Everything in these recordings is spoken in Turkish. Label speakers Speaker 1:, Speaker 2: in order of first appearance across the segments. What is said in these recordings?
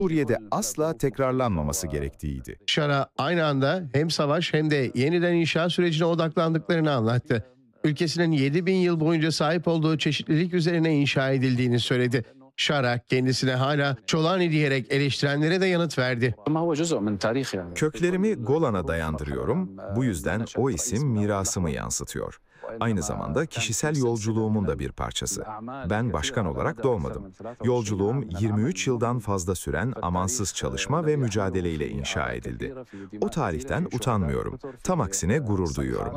Speaker 1: Suriye'de asla tekrarlanmaması gerektiğiydi.
Speaker 2: Şara aynı anda hem savaş hem de yeniden inşa sürecine odaklandıklarını anlattı. Ülkesinin 7.000 yıl boyunca sahip olduğu çeşitlilik üzerine inşa edildiğini söyledi. Şara kendisine hala Çolani diyerek eleştirenlere de yanıt verdi.
Speaker 1: Köklerimi Golan'a dayandırıyorum. Bu yüzden o isim mirasımı yansıtıyor. Aynı zamanda kişisel yolculuğumun da bir parçası. Ben başkan olarak doğmadım. Yolculuğum 23 yıldan fazla süren amansız çalışma ve mücadeleyle inşa edildi. O tarihten utanmıyorum. Tam aksine gurur duyuyorum.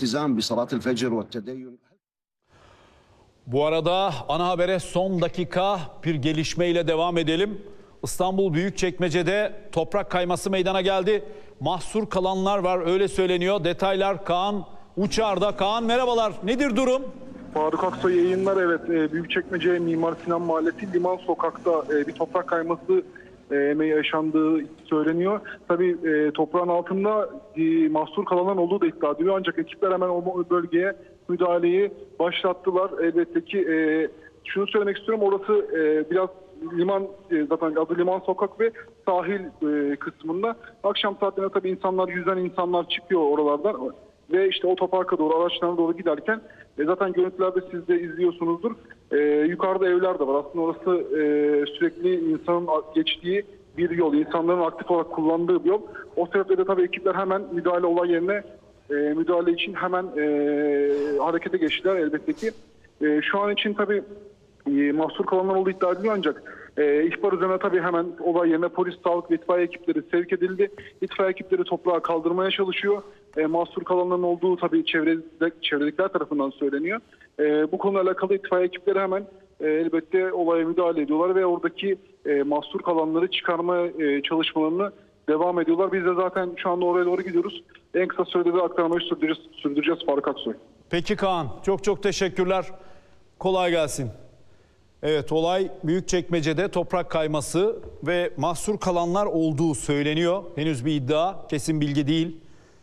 Speaker 3: Bu arada ana habere son dakika bir gelişmeyle devam edelim. İstanbul Büyükçekmece'de toprak kayması meydana geldi. Mahsur kalanlar var, öyle söyleniyor. Detaylar Kaan Uçar'da. Kaan merhabalar. Nedir durum?
Speaker 4: Faruk Aksoy yayınlar. Evet, Büyükçekmece Mimar Sinan Mahallesi Liman Sokak'ta bir toprak kayması yaşandığı söyleniyor. Tabii toprağın altında mahsur kalanların olduğu da iddia ediliyor. Ancak ekipler hemen o bölgeye müdahaleyi başlattılar. Elbette ki şunu söylemek istiyorum. Orası biraz liman, zaten adı Liman Sokak ve sahil kısmında. Akşam saatlerinde tabii insanlar, yüzen insanlar çıkıyor oralardan. Ve işte otoparka doğru, araçlarına doğru giderken zaten görüntülerde siz de izliyorsunuzdur. Yukarıda evler de var. Aslında orası sürekli insanın geçtiği bir yol. İnsanların aktif olarak kullandığı bir yol. O sebeple de tabii ekipler hemen olay yerine müdahale için hemen harekete geçtiler elbette ki. Şu an için tabii mahsur kalanlar olduğu iddia ediliyor ancak ihbar üzerine tabii hemen olay yerine polis, sağlık ve itfaiye ekipleri sevk edildi. İtfaiye ekipleri toprağı kaldırmaya çalışıyor. Mahsur kalanların olduğu tabii çevredekiler tarafından söyleniyor. Bu konuyla alakalı itfaiye ekipleri hemen elbette olaya müdahale ediyorlar ve oradaki mahsur kalanları çıkarma çalışmalarını devam ediyorlar. Biz de zaten şu anda oraya doğru gidiyoruz. En kısa sürede de aktarmayı sürdüreceğiz Faruk Aksoy.
Speaker 3: Peki Kaan, çok teşekkürler. Kolay gelsin. Evet, olay Büyükçekmece'de toprak kayması ve mahsur kalanlar olduğu söyleniyor. Henüz bir iddia, kesin bilgi değil.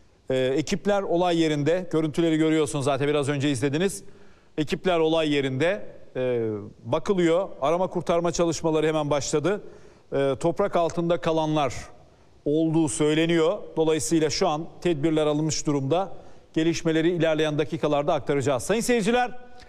Speaker 3: Ekipler olay yerinde. Görüntüleri görüyorsunuz zaten, biraz önce izlediniz. Ekipler olay yerinde. Bakılıyor. Arama kurtarma çalışmaları hemen başladı. Toprak altında kalanlar olduğu söyleniyor. Dolayısıyla şu an tedbirler alınmış durumda. Gelişmeleri ilerleyen dakikalarda aktaracağız. Sayın seyirciler,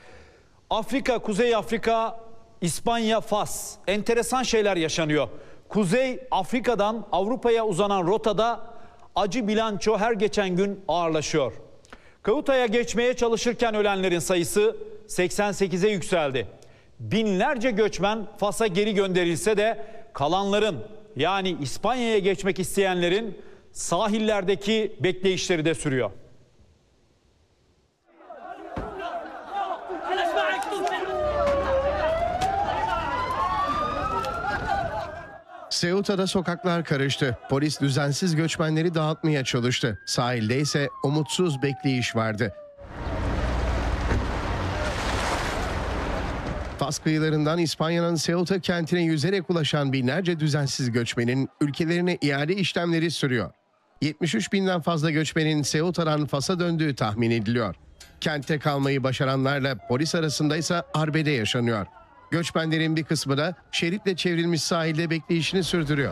Speaker 3: Afrika, Kuzey Afrika, İspanya, Fas. Enteresan şeyler yaşanıyor. Kuzey Afrika'dan Avrupa'ya uzanan rotada acı bilanço her geçen gün ağırlaşıyor. Kauta'ya geçmeye çalışırken ölenlerin sayısı 88'e yükseldi. Binlerce göçmen Fas'a geri gönderilse de kalanların, yani İspanya'ya geçmek isteyenlerin sahillerdeki bekleyişleri de sürüyor.
Speaker 2: Ceuta'da sokaklar karıştı. Polis düzensiz göçmenleri dağıtmaya çalıştı. Sahilde ise umutsuz bekleyiş vardı. Fas kıyılarından İspanya'nın Ceuta kentine yüzerek ulaşan binlerce düzensiz göçmenin ülkelerine iade işlemleri sürüyor. 73 binden fazla göçmenin Ceuta'dan Fas'a döndüğü tahmin ediliyor. Kentte kalmayı başaranlarla polis arasında ise arbede yaşanıyor. Göçmenlerin bir kısmı da şeritle çevrilmiş sahilde bekleyişini sürdürüyor.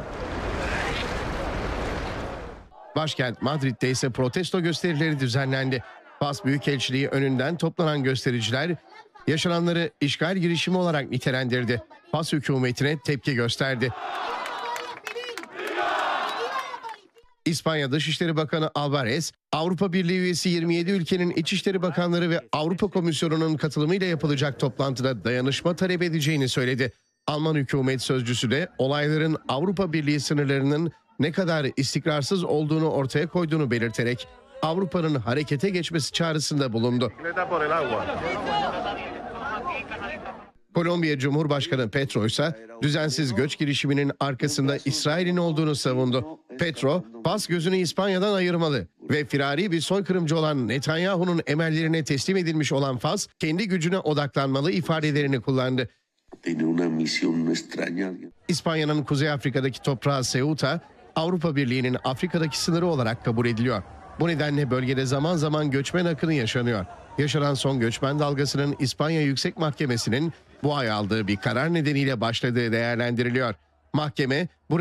Speaker 2: Başkent Madrid'de ise protesto gösterileri düzenlendi. Fas Büyükelçiliği önünden toplanan göstericiler yaşananları işgal girişimi olarak nitelendirdi. Fas hükümetine tepki gösterdi. İspanya Dışişleri Bakanı Alvarez, Avrupa Birliği üyesi 27 ülkenin İçişleri Bakanları ve Avrupa Komisyonu'nun katılımıyla yapılacak toplantıda dayanışma talep edeceğini söyledi. Alman hükümet sözcüsü de olayların Avrupa Birliği sınırlarının ne kadar istikrarsız olduğunu ortaya koyduğunu belirterek Avrupa'nın harekete geçmesi çağrısında bulundu. Kolombiya Cumhurbaşkanı Petro ise düzensiz göç girişiminin arkasında İsrail'in olduğunu savundu. Petro, Fas gözünü İspanya'dan ayırmalı ve firari bir soykırımcı olan Netanyahu'nun emellerine teslim edilmiş olan Fas, kendi gücüne odaklanmalı ifadelerini kullandı. İspanya'nın Kuzey Afrika'daki toprağı Ceuta, Avrupa Birliği'nin Afrika'daki sınırı olarak kabul ediliyor. Bu nedenle bölgede zaman zaman göçmen akını yaşanıyor. Yaşanan son göçmen dalgasının İspanya Yüksek Mahkemesi'nin bu ay aldığı bir karar nedeniyle başladığı değerlendiriliyor. Mahkeme bu